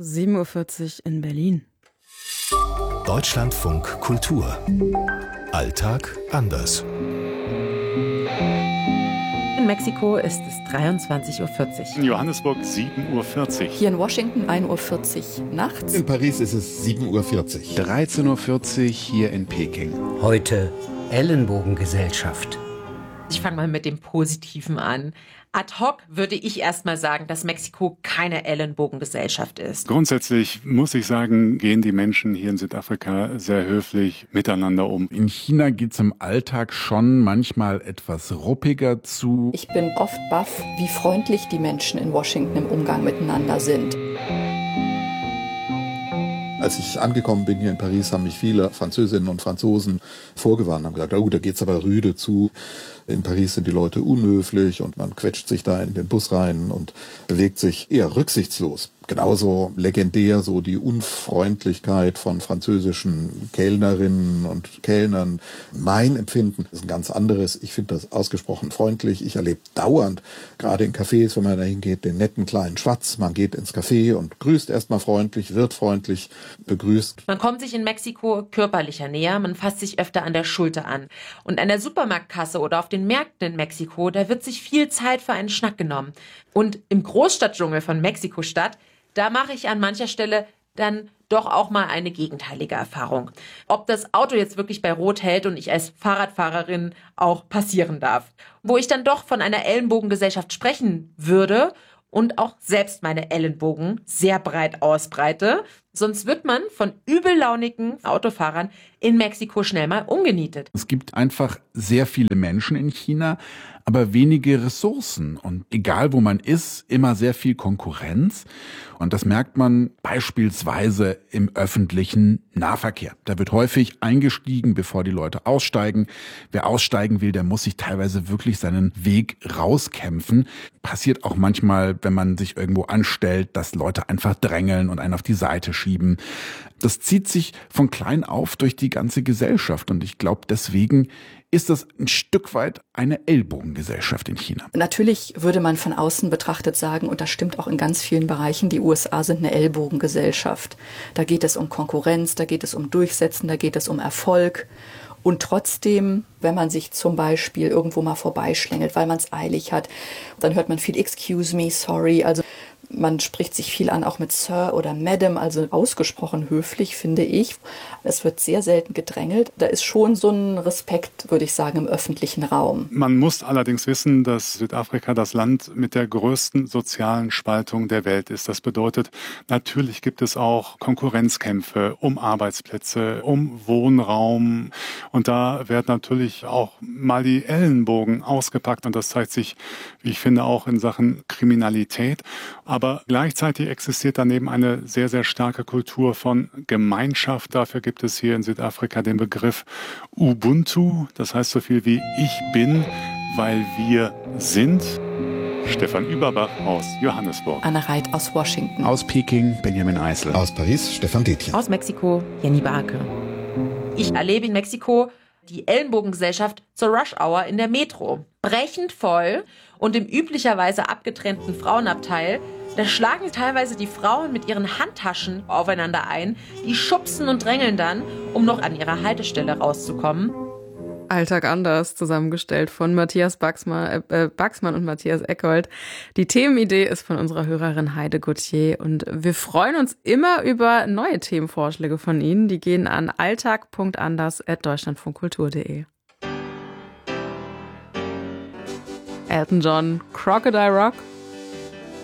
7:40 Uhr in Berlin. Deutschlandfunk Kultur. Alltag anders. In Mexiko ist es 23:40 Uhr. In Johannesburg 7:40 Uhr. Hier in Washington 1:40 Uhr nachts. In Paris ist es 7:40 Uhr. 13:40 Uhr hier in Peking. Heute Ellenbogengesellschaft. Ich fange mal mit dem Positiven an. Ad hoc würde ich erstmal sagen, dass Mexiko keine Ellenbogengesellschaft ist. Grundsätzlich muss ich sagen, gehen die Menschen hier in Südafrika sehr höflich miteinander um. In China geht es im Alltag schon manchmal etwas ruppiger zu. Ich bin oft baff, wie freundlich die Menschen in Washington im Umgang miteinander sind. Als ich angekommen bin hier in Paris, haben mich viele Französinnen und Franzosen vorgewarnt, haben gesagt, da geht's aber rüde zu. In Paris sind die Leute unhöflich und man quetscht sich da in den Bus rein und bewegt sich eher rücksichtslos. Genauso legendär so die Unfreundlichkeit von französischen Kellnerinnen und Kellnern. Mein Empfinden ist ein ganz anderes. Ich finde das ausgesprochen freundlich. Ich erlebe dauernd, gerade in Cafés, wenn man da hingeht, den netten kleinen Schwatz. Man geht ins Café und grüßt erstmal freundlich, wird freundlich begrüßt. Man kommt sich in Mexiko körperlicher näher, man fasst sich öfter an der Schulter an. Und an der Supermarktkasse oder auf den Märkten in Mexiko, da wird sich viel Zeit für einen Schnack genommen. Und im Großstadtdschungel von Mexiko-Stadt, da mache ich an mancher Stelle dann doch auch mal eine gegenteilige Erfahrung. Ob das Auto jetzt wirklich bei Rot hält und ich als Fahrradfahrerin auch passieren darf. Wo ich dann doch von einer Ellenbogengesellschaft sprechen würde und auch selbst meine Ellenbogen sehr breit ausbreite. Sonst wird man von übellaunigen Autofahrern in Mexiko schnell mal umgenietet. Es gibt einfach sehr viele Menschen in China, aber wenige Ressourcen. Und egal wo man ist, immer sehr viel Konkurrenz. Und das merkt man beispielsweise im öffentlichen Nahverkehr. Da wird häufig eingestiegen, bevor die Leute aussteigen. Wer aussteigen will, der muss sich teilweise wirklich seinen Weg rauskämpfen. Passiert auch manchmal, wenn man sich irgendwo anstellt, dass Leute einfach drängeln und einen auf die Seite schieben. Das zieht sich von klein auf durch die ganze Gesellschaft. Und ich glaube, deswegen ist das ein Stück weit eine Ellbogengesellschaft in China. Natürlich würde man von außen betrachtet sagen, und das stimmt auch in ganz vielen Bereichen, die USA sind eine Ellbogengesellschaft. Da geht es um Konkurrenz, da geht es um Durchsetzen, da geht es um Erfolg. Und trotzdem, wenn man sich zum Beispiel irgendwo mal vorbeischlängelt, weil man es eilig hat, dann hört man viel Excuse me, sorry, also man spricht sich viel an, auch mit Sir oder Madam, also ausgesprochen höflich, finde ich. Es wird sehr selten gedrängelt. Da ist schon so ein Respekt, würde ich sagen, im öffentlichen Raum. Man muss allerdings wissen, dass Südafrika das Land mit der größten sozialen Spaltung der Welt ist. Das bedeutet, natürlich gibt es auch Konkurrenzkämpfe um Arbeitsplätze, um Wohnraum. Und da werden natürlich auch mal die Ellenbogen ausgepackt. Und das zeigt sich, wie ich finde, auch in Sachen Kriminalität. Aber gleichzeitig existiert daneben eine sehr, sehr starke Kultur von Gemeinschaft. Dafür gibt es hier in Südafrika den Begriff Ubuntu. Das heißt so viel wie ich bin, weil wir sind. Stefan Überbach aus Johannesburg. Anna Reit aus Washington. Aus Peking, Benjamin Eisel. Aus Paris, Stefan Detjen. Aus Mexiko, Jenny Barke. Ich erlebe in Mexiko die Ellenbogengesellschaft zur Rush-Hour in der Metro. Brechend voll und im üblicherweise abgetrennten Frauenabteil, da schlagen teilweise die Frauen mit ihren Handtaschen aufeinander ein, die schubsen und drängeln dann, um noch an ihrer Haltestelle rauszukommen. Alltag anders, zusammengestellt von Matthias Baxmann und Matthias Eckold. Die Themenidee ist von unserer Hörerin Heide Gauthier und wir freuen uns immer über neue Themenvorschläge von Ihnen. Die gehen an alltag.anders@deutschlandfunkkultur.de. Elton John, Crocodile Rock.